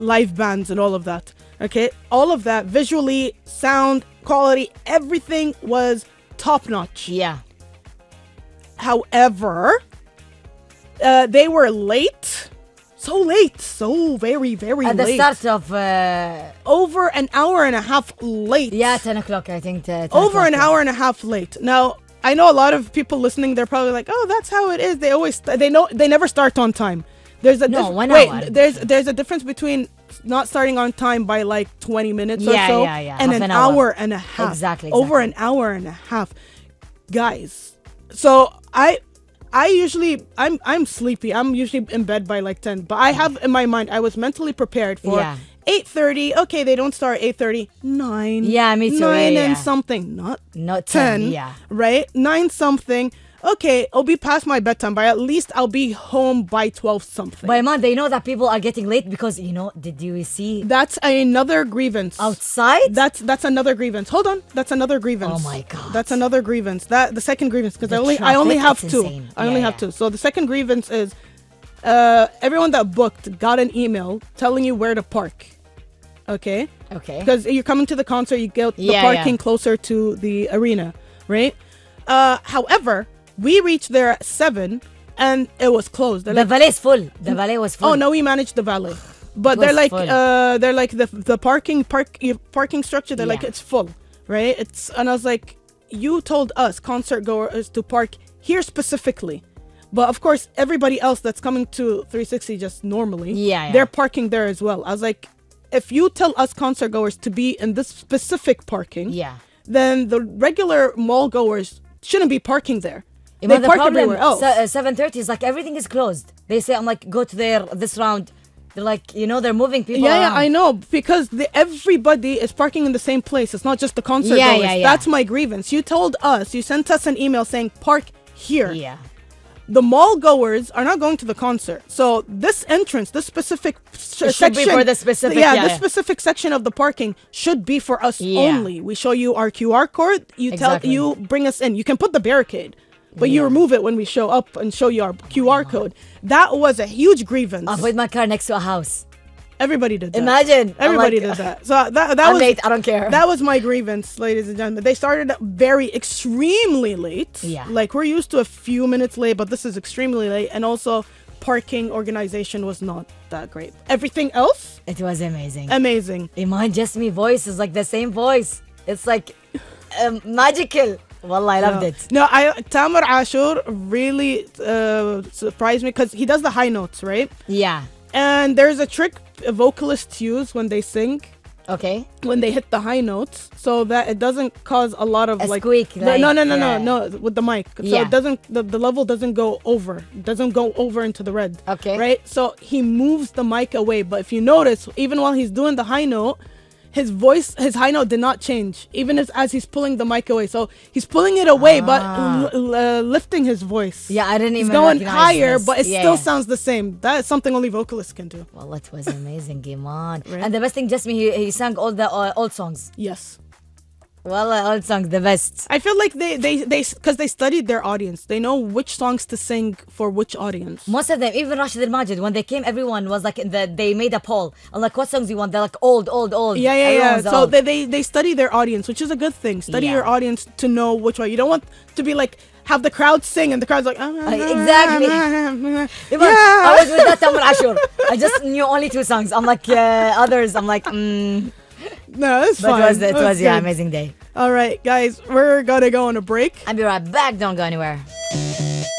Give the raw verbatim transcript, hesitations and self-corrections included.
live bands and all of that. Okay, all of that, visually, sound, quality, everything was top notch. Yeah. However, uh, they were late. So late. So very, very At the late. start of... Uh, Over an hour and a half late. yeah, ten o'clock, I think. Uh, ten Over o'clock, an yeah. hour and a half late. Now, I know a lot of people listening, they're probably like, oh, that's how it is. They always, st- they know, they never start on time. There's a No, dif- one wait, hour. there's there's a difference between not starting on time by like twenty minutes or Yeah, so yeah, yeah. and Half an, an hour. hour and a half. Exactly, Over exactly. an hour and a half. Guys, so I I usually I'm I'm sleepy. I'm usually in bed by like ten, but I have in my mind I was mentally prepared for Yeah. eight thirty. Okay, they don't start eight thirty. nine. Yeah, me too. nine yeah, and yeah. something, not Not ten, ten, yeah. right? nine something. Okay, I'll be past my bedtime, but at least I'll be home by twelve something. But man, they know that people are getting late because, you know, did you see That's another grievance. outside? That's that's another grievance. Hold on, that's another grievance. Oh my God. That's another grievance. That the second grievance because I The only I only traffic, have it's two. insane. I only Yeah, have yeah. two. So the second grievance is, uh, everyone that booked got an email telling you where to park. Okay. Okay. Because you're coming to the concert, you get the Yeah, parking yeah. closer to the arena, right? Uh, however, we reached there at seven, and it was closed. They're The like, valet is full. The valet was full. oh no, we managed the valet, but It they're was like, full. uh, they're like the the parking park uh, parking structure. They're like Yeah. it's full, right? It's and I was like, you told us concert goers to park here specifically. But of course, everybody else that's coming to three sixty just normally, Yeah, yeah. they're parking there as well. I was like, if you tell us concert goers to be in this specific parking, Yeah. then the regular mall goers shouldn't be parking there. You They know, the park problem, everywhere else. se- uh, seven thirty is like everything is closed. They say, I'm like, go to there this round. They're like, you know, they're moving people yeah, around. yeah, I know because the, everybody is parking in the same place. It's not just the concert Yeah, goers. yeah, yeah. That's my grievance. You told us, you sent us an email saying park here. Yeah. The mall goers are not going to the concert. So this entrance, this specific s- It should be section, for the specific- yeah, yeah, this yeah. specific section of the parking should be for us Yeah. only. We show you our Q R code. You Exactly. tell you bring us in. You can put the barricade, but you Yeah. remove it when we show up and show you our Q R code. That was a huge grievance. I'll put my car next to a house. Everybody did that. Imagine. I'm Everybody like, did that. So that that I'm was late, I don't care. That was my grievance, ladies and gentlemen. They started very extremely late. Yeah. Like we're used to a few minutes late, but this is extremely late. And also, parking organization was not that great. Everything else, It was amazing. amazing. Iman, just me voice is like the same voice. It's like um, magical. Wallah, I loved no. it. No, I Tamar Ashur really uh, surprised me because he does the high notes, right? Yeah. And there's a trick vocalists use when they sing. Okay. When they hit the high notes, so that it doesn't cause a lot of A like squeak, no, like, no, no, no, yeah. no, no, with the mic. So Yeah. it doesn't the, the level doesn't go over. It doesn't go over into the red. Okay. Right? So he moves the mic away, but if you notice, even while he's doing the high note, his voice, his high note did not change, even as, as he's pulling the mic away. So he's pulling it away, Ah. but l- l- uh, lifting his voice. Yeah, I didn't He's even going recognize higher, this. but it Yeah, still yeah. sounds the same. That is something only vocalists can do. Well, it was amazing, Iman. Right. And the best thing, just me, he, he sang all the uh, old songs. Yes. Well, uh, old songs, the best. I feel like they they they because they studied their audience. They know which songs to sing for which audience. Most of them, even Rashid Al Majid, when they came, everyone was like, in the, they made a poll. I'm like, what songs you want? They're like, old, old, old. Yeah, yeah, Everyone yeah. was So old. they, they they study their audience, which is a good thing. Study Yeah. your audience to know which one. You don't want to be like have the crowd sing and the crowd's like ah, ah, exactly. ah, Iman, yeah. I was with that Tamar Ashur. I just knew only two songs. I'm like, uh, others, I'm like, mm. No, it's But fine. it was, it That's was yeah, good. amazing day. All right, guys, we're gonna go on a break. I'll be right back. Don't go anywhere.